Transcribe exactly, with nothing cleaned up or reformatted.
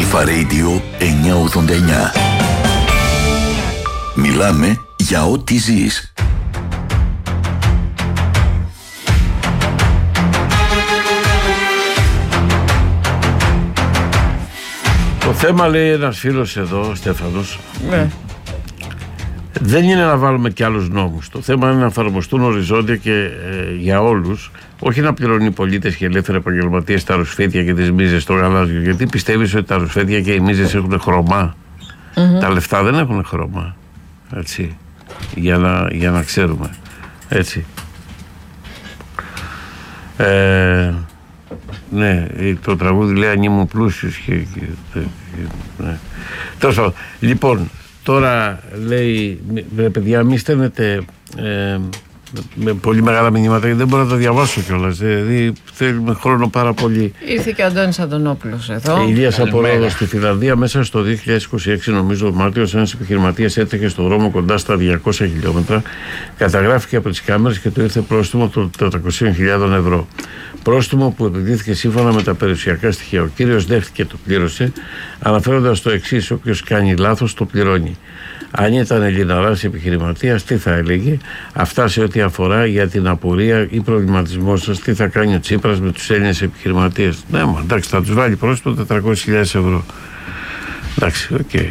Αλφα Radio εννιακόσια ογδόντα εννιά. Μιλάμε για ό,τι ζεις. Το θέμα, λέει ένας φίλος εδώ, ο Στέφανος, ναι. δεν είναι να βάλουμε και άλλους νόμους. Το θέμα είναι να εφαρμοστούν οριζόντια και ε, για όλους, όχι να πληρώνουν οι πολίτες και ελεύθεροι επαγγελματίες τα ρουσφέτια και τις μίζες στο γαλάζιο. Γιατί πιστεύεις ότι τα ρουσφέτια και οι μίζες έχουν χρώμα? Mm-hmm. Τα λεφτά δεν έχουν χρώμα. Έτσι. Για να, για να ξέρουμε. Έτσι. Ε, ναι, το τραγούδι λέει αν ήμουν πλούσιος και, και, και, ναι. Τόσο, λοιπόν, τώρα λέει, παιδιά, μη στέλνετε ε, με πολύ μεγάλα μηνύματα, γιατί δεν μπορώ να τα διαβάσω κιόλας. Δηλαδή θέλουμε χρόνο πάρα πολύ. Ήρθε και ο Αντώνης Αντωνόπουλος εδώ. Η Ηλίας από Ρόδο στη Φιλανδία, μέσα στο δύο χιλιάδες είκοσι έξι, νομίζω ο Μάρτιος, ένας επιχειρηματίας έτρεχε στον δρόμο κοντά στα διακόσια χιλιόμετρα, καταγράφηκε από τις κάμερες και του ήρθε πρόστιμο των τετρακοσίων χιλιάδων ευρώ. Πρόστιμο που επιβλήθηκε σύμφωνα με τα περιουσιακά στοιχεία. Ο κύριος δέχτηκε, το πλήρωσε, αναφέροντας το εξής: όποιος κάνει λάθος το πληρώνει. Αν ήταν Ελληναράς επιχειρηματίας, τι θα έλεγε? Αυτά σε ό,τι αφορά για την απορία ή προβληματισμό σας, τι θα κάνει ο Τσίπρας με τους Έλληνες επιχειρηματίες. Ναι, μα εντάξει, θα τους βάλει πρόστιμο τετρακόσιες χιλιάδες ευρώ. Εντάξει, οκ. Okay.